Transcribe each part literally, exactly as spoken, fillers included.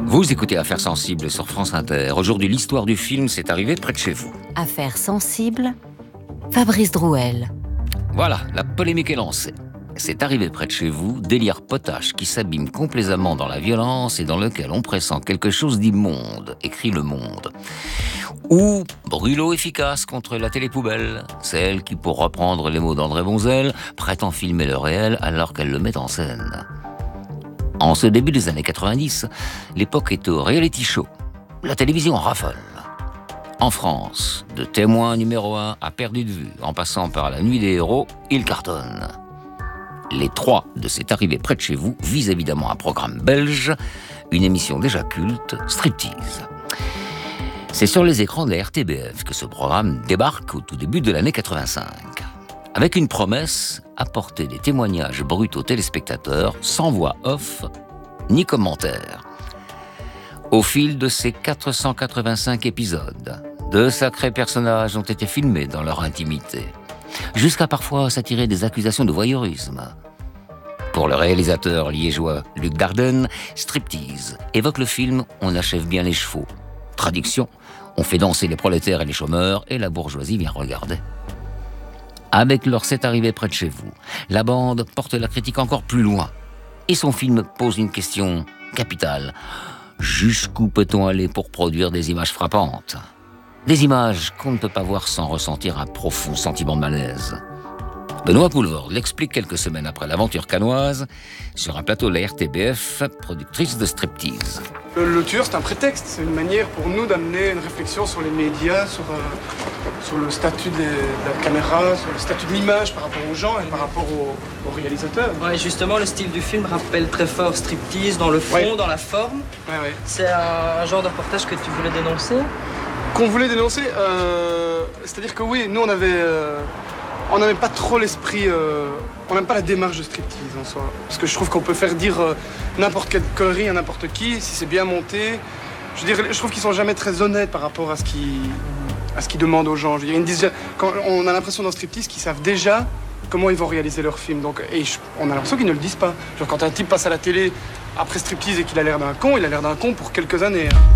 Vous écoutez Affaires sensibles sur France Inter. Aujourd'hui, l'histoire du film C'est arrivé près de chez vous. Affaires sensibles, Fabrice Drouel. Voilà, la polémique est lancée. C'est arrivé près de chez vous, délire potache qui s'abîme complaisamment dans la violence et dans lequel on pressent quelque chose d'immonde, écrit Le Monde. Ou brûlot efficace contre la télépoubelle, celle qui, pour reprendre les mots d'André Bonzel, prétend filmer le réel alors qu'elle le met en scène. En ce début des années quatre-vingt-dix, l'époque est au reality show. La télévision raffole. En France, de Témoin numéro un à Perdu de vue, en passant par La Nuit des héros, il cartonne. Les trois de C'est arrivé près de chez vous visent évidemment un programme belge, une émission déjà culte, Striptease. C'est sur les écrans de la R T B F que ce programme débarque au tout début de l'année quatre-vingt-cinq. Avec une promesse, apporter des témoignages bruts aux téléspectateurs, sans voix off, ni commentaires. Au fil de ces quatre cent quatre-vingt-cinq épisodes, de sacrés personnages ont été filmés dans leur intimité, jusqu'à parfois s'attirer des accusations de voyeurisme. Pour le réalisateur liégeois Luc Dardenne, Striptease évoque le film « On achève bien les chevaux ». Traduction, on fait danser les prolétaires et les chômeurs et la bourgeoisie vient regarder. Avec leur C'est arrivé près de chez vous, la bande porte la critique encore plus loin. Et son film pose une question capitale. Jusqu'où peut-on aller pour produire des images frappantes ? Des images qu'on ne peut pas voir sans ressentir un profond sentiment de malaise. Benoît Poulvord l'explique quelques semaines après l'aventure cannoise sur un plateau de la R T B F, productrice de Striptease. Le, le tueur, c'est un prétexte, c'est une manière pour nous d'amener une réflexion sur les médias, sur, euh, sur le statut de, de la caméra, sur le statut de l'image par rapport aux gens et par rapport aux, aux réalisateurs. Ouais, justement, le style du film rappelle très fort Striptease dans le fond, ouais. Dans la forme. Ouais, ouais. C'est un genre de reportage que tu voulais dénoncer ? Qu'on voulait dénoncer, euh, c'est-à-dire que oui, nous on avait, euh, on n'avait pas trop l'esprit, euh, on n'aime pas la démarche de Striptease en soi, parce que je trouve qu'on peut faire dire euh, n'importe quelle connerie à n'importe qui si c'est bien monté. Je veux dire, je trouve qu'ils sont jamais très honnêtes par rapport à ce qu'ils, à ce qu'ils demandent aux gens. Je veux dire, ils disent, quand on a l'impression dans Striptease qu'ils savent déjà comment ils vont réaliser leur film, donc et je, on a l'impression qu'ils ne le disent pas. Genre quand un type passe à la télé après Striptease et qu'il a l'air d'un con, il a l'air d'un con pour quelques années. Hein.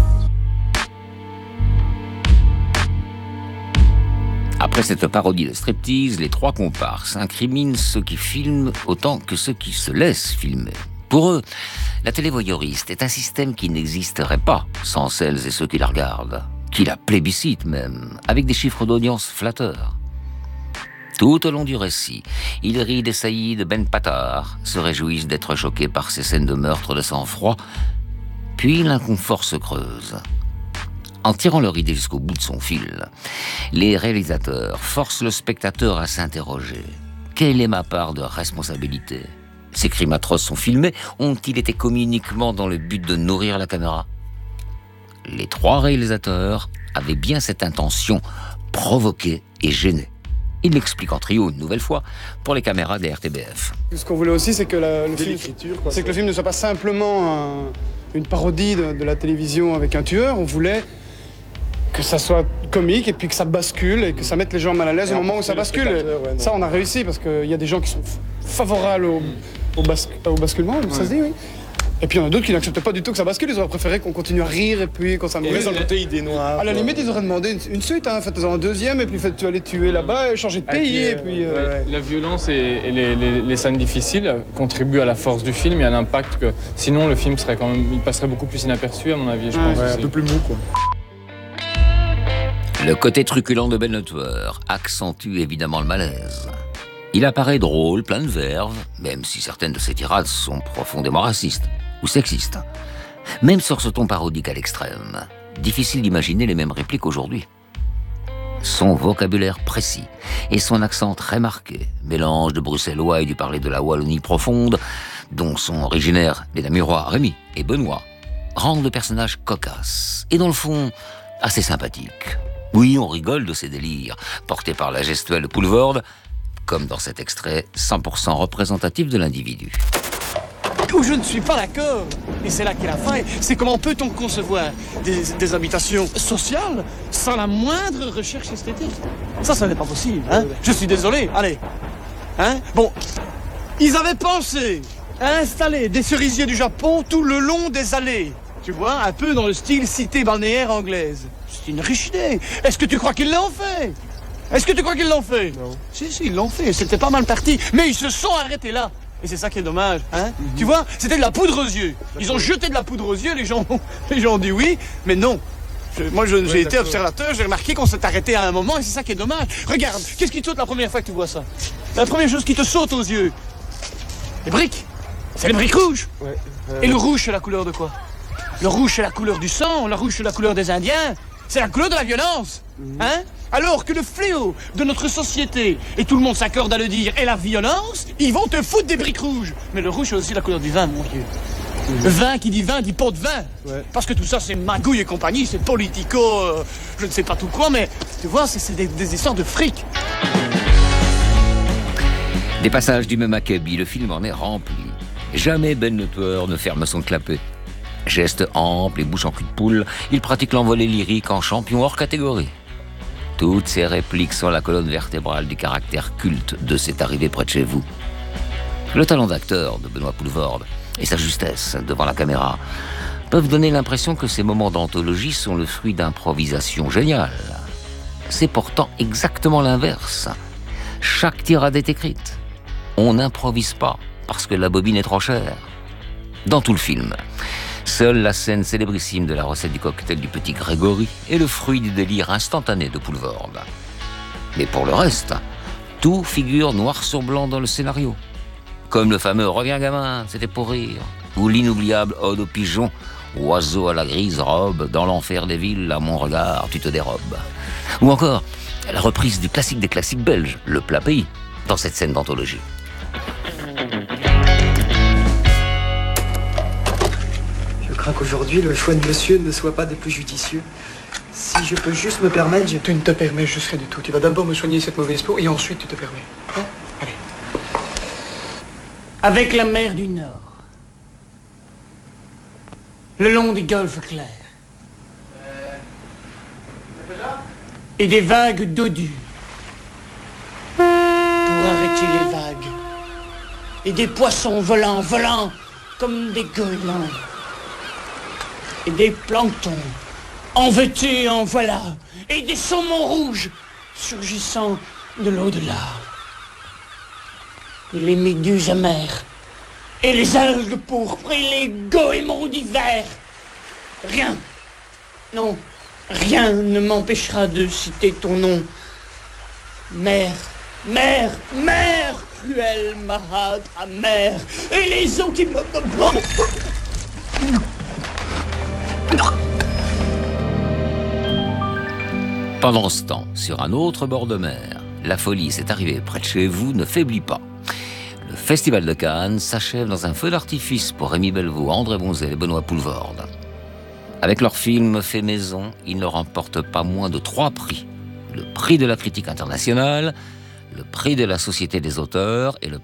Après cette parodie de Striptease, les trois comparses incriminent ceux qui filment autant que ceux qui se laissent filmer. Pour eux, la télé voyeuriste est un système qui n'existerait pas sans celles et ceux qui la regardent, qui la plébiscitent même, avec des chiffres d'audience flatteurs. Tout au long du récit, ils rient des saillies de Ben Patard, se réjouissent d'être choqués par ces scènes de meurtre de sang-froid, puis l'inconfort se creuse. En tirant leur idée jusqu'au bout de son fil, les réalisateurs forcent le spectateur à s'interroger. Quelle est ma part de responsabilité ? Ces crimes atroces sont filmés, ont-ils été commis uniquement dans le but de nourrir la caméra ? Les trois réalisateurs avaient bien cette intention, provoquer et gêner. Ils l'expliquent en trio une nouvelle fois pour les caméras des R T B F. Ce qu'on voulait aussi, c'est que, la, le, film, quoi, c'est que le film ne soit pas simplement un, une parodie de, de la télévision avec un tueur. On voulait que ça soit comique et puis que ça bascule et que ça mette les gens mal à l'aise au moment où ça bascule. Ouais, ça, on a réussi parce qu'il y a des gens qui sont favorables au, au, bas, au basculement, ouais. Ça se dit, oui. Et puis il y en a d'autres qui n'acceptent pas du tout que ça bascule. Ils auraient préféré qu'on continue à rire et puis qu'on s'amuse. Dans le côté idée noire. À la limite, ils auraient demandé une, une suite, hein. Faites-en un deuxième et puis faites aller tuer là-bas et changer de pays. Et puis, euh... ouais. La violence et, et les, les, les scènes difficiles contribuent à la force du film et à l'impact que sinon le film serait quand même, il passerait beaucoup plus inaperçu à mon avis, je ouais, pense. Ouais, aussi. Un peu plus mou, quoi. Le côté truculent de Ben le tueur accentue évidemment le malaise. Il apparaît drôle, plein de verve, même si certaines de ses tirades sont profondément racistes ou sexistes. Même sur ce ton parodique à l'extrême, difficile d'imaginer les mêmes répliques aujourd'hui. Son vocabulaire précis et son accent très marqué, mélange de bruxellois et du parler de la Wallonie profonde, dont sont originaires les Namurois Rémi et Benoît, rendent le personnage cocasse et dans le fond assez sympathique. Oui, on rigole de ces délires, portés par la gestuelle Poulvord, comme dans cet extrait cent pour cent représentatif de l'individu. Où je ne suis pas d'accord, et c'est là qu'est la faille, c'est comment peut-on concevoir des, des habitations sociales sans la moindre recherche esthétique. Ça, ça n'est pas possible, hein. Je suis désolé, allez. Hein? Bon, ils avaient pensé à installer des cerisiers du Japon tout le long des allées. Tu vois, un peu dans le style cité balnéaire anglaise. C'est une riche idée. Est-ce que tu crois qu'ils l'ont fait? Est-ce que tu crois qu'ils l'ont fait? Non. Si, si, ils l'ont fait. C'était pas mal parti. Mais ils se sont arrêtés là. Et c'est ça qui est dommage, hein? Mm-hmm. Tu vois, c'était de la poudre aux yeux. Ils ont jeté de la poudre aux yeux, les gens, les gens ont dit oui, mais non. Je, moi, je, ouais, j'ai été observateur, j'ai remarqué qu'on s'est arrêté à un moment et c'est ça qui est dommage. Regarde, qu'est-ce qui te saute la première fois que tu vois ça? La première chose qui te saute aux yeux, les briques. C'est les briques rouges. Ouais, euh... Et le rouge, c'est la couleur de quoi? Le rouge, c'est la couleur du sang, le rouge, c'est la couleur des Indiens. C'est la couleur de la violence, mmh. hein? Alors que le fléau de notre société, et tout le monde s'accorde à le dire, est la violence, ils vont te foutre des briques rouges. Mais le rouge, c'est aussi la couleur du vin, mon Dieu. Mmh. Le vin qui dit vin dit pot de vin. Ouais. Parce que tout ça, c'est magouille et compagnie, c'est politico, euh, je ne sais pas tout quoi, mais tu vois, c'est, c'est des, des histoires de fric. Des passages du même acabit, le film en est rempli. Jamais Ben le tueur ne ferme son clapet. Gestes amples et bouche en cul de poule, il pratique l'envolée lyrique en champion hors catégorie. Toutes ces répliques sont la colonne vertébrale du caractère culte de C'est arrivé près de chez vous. Le talent d'acteur de Benoît Poelvoorde et sa justesse devant la caméra peuvent donner l'impression que ces moments d'anthologie sont le fruit d'improvisation géniale. C'est pourtant exactement l'inverse. Chaque tirade est écrite. On n'improvise pas parce que la bobine est trop chère. Dans tout le film, seule la scène célébrissime de la recette du cocktail du petit Grégory est le fruit du délire instantané de Poelvoorde. Mais pour le reste, tout figure noir sur blanc dans le scénario. Comme le fameux « Reviens gamin, c'était pour rire » ou l'inoubliable ode au pigeon « Oiseau à la grise robe, dans l'enfer des villes, à mon regard, tu te dérobes » ou encore la reprise du classique des classiques belges, « Le plat pays » dans cette scène d'anthologie. Je crains qu'aujourd'hui, le choix de monsieur ne soit pas des plus judicieux. Si je peux juste me permettre, je... Tu ne te permets juste rien du tout. Tu vas d'abord me soigner cette mauvaise peau et ensuite tu te permets. Hein? Allez. Avec la mer du Nord, le long des golfes clairs, et des vagues d'eau dure, pour arrêter les vagues, et des poissons volants, volants, comme des goélands, et des planctons, en veux-tu, en voilà, et des saumons rouges, surgissant de l'au-delà, et les méduses amères, et les algues pourpres, et les goémons d'hiver. Rien, non, rien ne m'empêchera de citer ton nom. Mère, mère, mère, cruelle marâtre amère, et les eaux qui me... Pendant ce temps, sur un autre bord de mer, la folie C'est arrivé près de chez vous ne faiblit pas. Le Festival de Cannes s'achève dans un feu d'artifice pour Rémi Belvaux, André Bonzel et Benoît Poelvoorde. Avec leur film fait maison, ils ne remportent pas moins de trois prix. Le prix de la critique internationale, le prix de la Société des auteurs et le